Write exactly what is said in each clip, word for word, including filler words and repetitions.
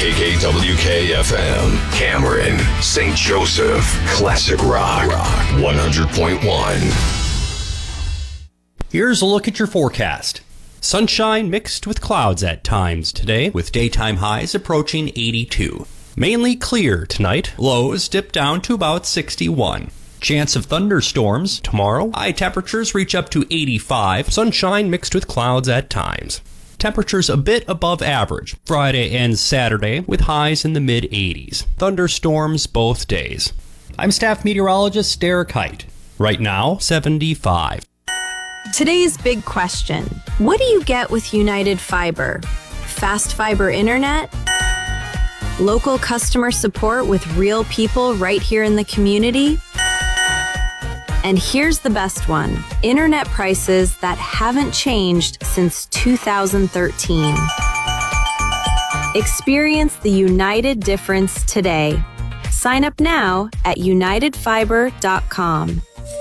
K K W K F M, Cameron, Saint Joseph, Classic Rock, one hundred point one. Here's a look at your forecast. Sunshine mixed with clouds at times today, with daytime highs approaching eighty-two. Mainly clear tonight, lows dip down to about sixty-one. Chance of thunderstorms tomorrow. High temperatures reach up to eighty-five. Sunshine mixed with clouds at times. Temperatures a bit above average Friday and Saturday, with highs in the mid eighties. Thunderstorms both days. I'm staff meteorologist Derek Height. Right now, seventy-five. Today's big question: what do you get with United Fiber? Fast fiber internet? Local customer support with real people right here in the community? And here's the best one: internet prices that haven't changed since two thousand thirteen. Experience the United difference today. Sign up now at united fiber dot com.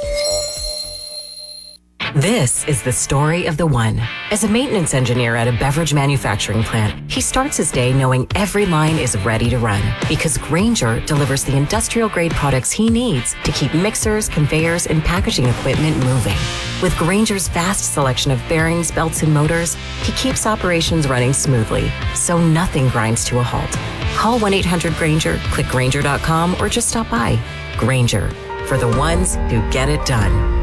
This is the story of the one. As a maintenance engineer at a beverage manufacturing plant, he starts his day knowing every line is ready to run because Grainger delivers the industrial-grade products he needs to keep mixers, conveyors, and packaging equipment moving. With Grainger's vast selection of bearings, belts, and motors, he keeps operations running smoothly, so nothing grinds to a halt. Call one eight hundred Grainger, click Grainger dot com, or just stop by. Grainger, for the ones who get it done.